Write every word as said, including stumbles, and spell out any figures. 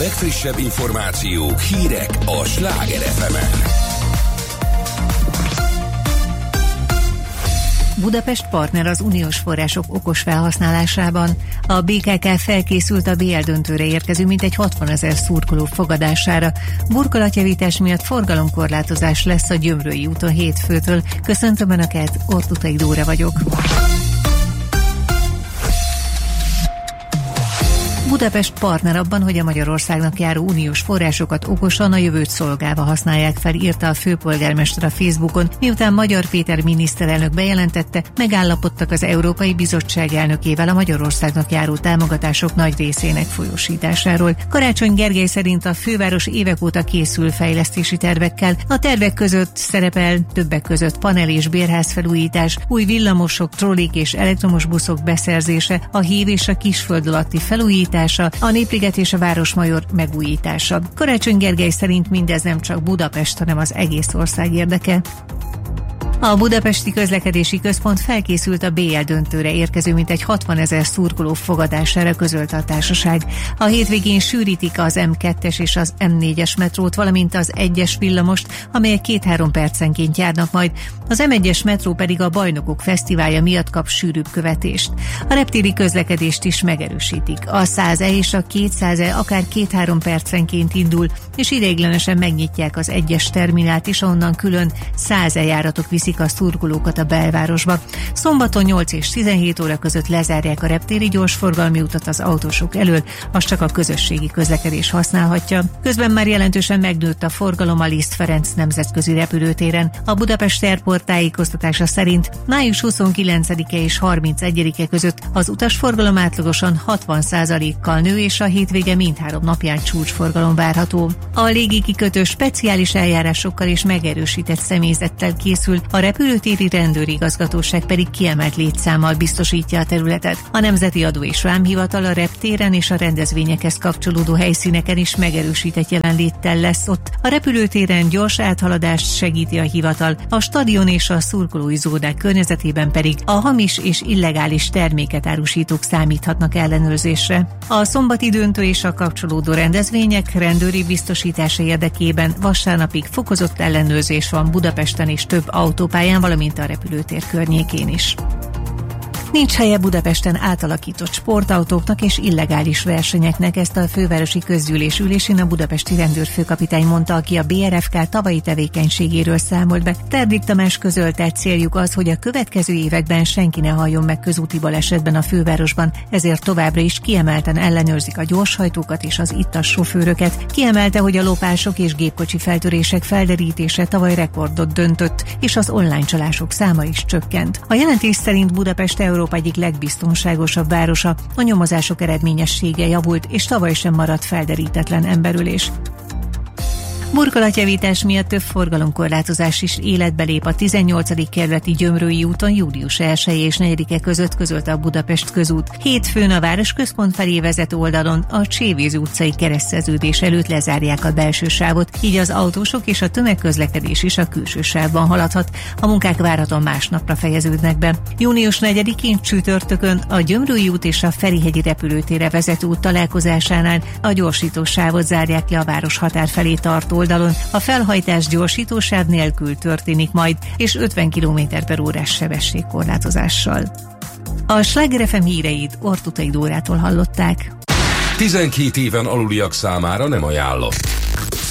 legfrissebb információk, hírek a Sláger ef emen. Budapest partner az uniós források okos felhasználásában. A bé ká ká felkészült a bé el döntőre érkező mintegy hatvanezer szurkoló fogadására. Burkolatjavítás miatt forgalomkorlátozás lesz a Gyömrői úton hétfőtől. Köszöntöm Önöket, Ortutai Dóra vagyok. Budapest partner abban, hogy a Magyarországnak járó uniós forrásokat okosan, a jövőt szolgálva használják fel, írta a főpolgármester a Facebookon, miután Magyar Péter miniszterelnök bejelentette, megállapodtak az Európai Bizottság elnökével a Magyarországnak járó támogatások nagy részének folyósításáról. Karácsony Gergely szerint a főváros évek óta készül fejlesztési tervekkel. A tervek között szerepel többek között panel- és bérházfelújítás, új villamosok, trollik és elektromos buszok beszerzése, a hív és a kisföld alatti felújítás, a Népliget és a Városmajor megújítása. Karácsony Gergely szerint mindez nem csak Budapest, hanem az egész ország érdeke. A Budapesti Közlekedési Központ felkészült a bé el döntőre érkező mintegy hatvanezer szurkoló fogadására, közölte a társaság. A hétvégén sűrítik az em kettes és az em négyes metrót, valamint az egyes villamost, amelyek két-három percenként járnak majd. Az em egyes metró pedig a Bajnokok Fesztiválja miatt kap sűrűbb követést. A reptéri közlekedést is megerősítik. A száz E és a kétszáz E akár két-három percenként indul, és ideiglenesen megnyitják az egyes terminált, és onnan külön száz E járatok viszik a szurkolókat a belvárosba. Szombaton nyolc és tizenhét óra között lezárják a reptéri gyorsforgalmi utat az autósok elől, azt csak a közösségi közlekedés használhatja. Közben már jelentősen megnőtt a forgalom a Liszt Ferenc nemzetközi repülőtéren. A Budapest Airport tájékoztatása szerint május huszonkilencedike és harmincegyedike között az utasforgalom átlagosan hatvan százalékkal nő, és a hétvége mindhárom napján csúcsforgalom várható. A légikikötő speciális eljárásokkal és megerősített személyzettel készül, a repülőtéri rendőrigazgatóság pedig kiemelt létszámmal biztosítja a területet. A Nemzeti Adó és Vámhivatal a reptéren és a rendezvényekhez kapcsolódó helyszíneken is megerősített jelenléttel lesz ott. A repülőtéren gyors áthaladást segíti a hivatal, a stadion és a szurkolói zónák környezetében pedig a hamis és illegális terméket árusítók számíthatnak ellenőrzésre. A szombati döntő és a kapcsolódó rendezvények rendőri biztosítása érdekében vasárnapig fokozott ellenőrzés van Budapesten és több autópályán, valamint a repülőtér környékén is. Nincs helye Budapesten átalakított sportautóknak és illegális versenyeknek, ezt a fővárosi közgyűlés ülésén a budapesti rendőrfőkapitány mondta, aki a bé er ef ká tavalyi tevékenységéről számolt be. Terdik Tamás közölte, céljuk az, hogy a következő években senki ne halljon meg közúti balesetben a fővárosban, ezért továbbra is kiemelten ellenőrzik a gyorshajtókat és az ittas sofőröket. Kiemelte, hogy a lopások és gépkocsi feltörések felderítése tavaly rekordot döntött, és az online csalások száma is csökkent. A jelentés szerint Budapest Európa egyik legbiztonságosabb városa, a nyomozások eredményessége javult, és tavaly sem maradt felderítetlen emberölés. Burkolatjavítás miatt több forgalomkorlátozás is életbe lép a tizennyolcadik kerületi Gyömrői úton július elseje és negyedike között, közölte a Budapest Közút. Hétfőn a városközpont felé vezető oldalon a Csévéz utcai kereszteződés előtt lezárják a belső sávot, így az autósok és a tömegközlekedés is a külső sávban haladhat. A munkák várhatóan másnapra fejeződnek be. június negyedikén csütörtökön a Gyömrői út és a Ferihegyi repülőtérre vezető út találkozásánál a gyorsító sávot zárják le a város határ felé tartó oldalon. A felhajtás gyorsítósáv nélkül történik majd, és ötven kilométer per órás sebességkorlátozással. A Sláger ef em híreit Ortutai Dórától hallották. tizenkét éven aluliak számára nem ajánlott.